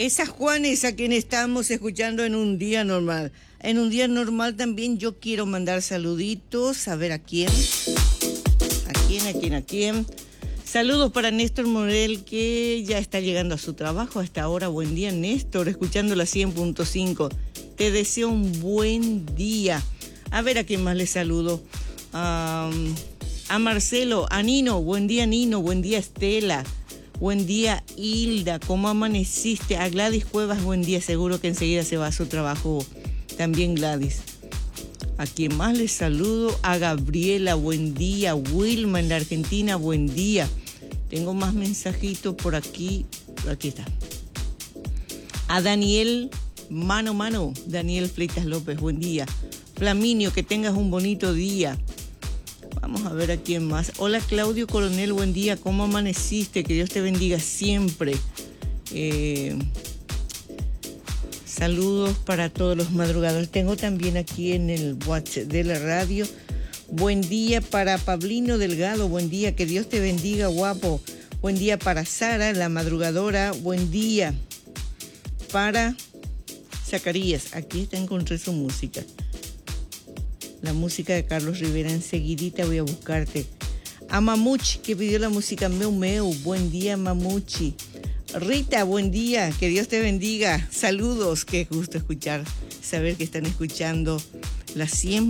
Esa Juanes a quien estamos escuchando en un día normal. En un día normal también yo quiero mandar saluditos. A ver a quién. ¿A quién? Saludos para Néstor Morel, que ya está llegando a su trabajo a esta hora. Buen día, Néstor, escuchando la 100.5. Te deseo un buen día. A ver a quién más le saludo. A Marcelo, a Nino. Buen día, Nino. Buen día, Estela. Buen día, Hilda. ¿Cómo amaneciste? A Gladys Cuevas, buen día. Seguro que enseguida se va a su trabajo también Gladys. A quien más les saludo, a Gabriela, buen día. Wilma en la Argentina, buen día. Tengo más mensajitos por aquí. Aquí está. A Daniel, mano. Daniel Fleitas López, buen día. Flaminio, que tengas un bonito día. Vamos a ver a quién más. Hola Claudio Coronel, buen día. ¿Cómo amaneciste? Que Dios te bendiga siempre. Saludos para todos los madrugadores. Tengo también aquí en el WhatsApp de la radio. Buen día para Pablino Delgado. Buen día, que Dios te bendiga, guapo. Buen día para Sara, la madrugadora. Buen día para Zacarías. Aquí te encontré su música. La música de Carlos Rivera. Enseguidita voy a buscarte. A Mamuchi, que pidió la música Meu Meu. Buen día, Mamuchi. Rita, buen día. Que Dios te bendiga. Saludos. Qué gusto escuchar, saber que están escuchando la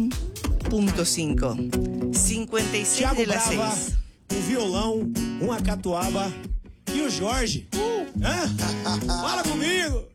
100.5. 56 Thiago de las Brava, 6. violão, catuaba e o Jorge. Fala comigo!